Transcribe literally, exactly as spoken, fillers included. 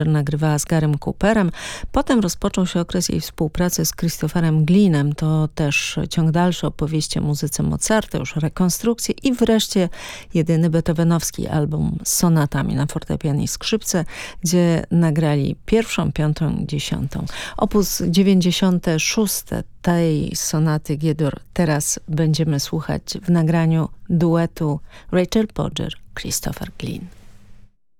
nagrywała z Garym Cooperem. Potem rozpoczął się okres jej współpracy z Christopherem Gleenem. To też ciąg dalszy opowieści o muzyce Mozarta, już rekonstrukcje i wreszcie jedyny beethovenowski album z sonatami na fortepian i skrzypce, gdzie nagrali pierwszą, piątą i dziesiątą. Opus dziewięćdziesiąte szóste tej sonaty G-dur teraz będziemy słuchać w nagraniu duetu Rachel Podger, Christopher Gleen.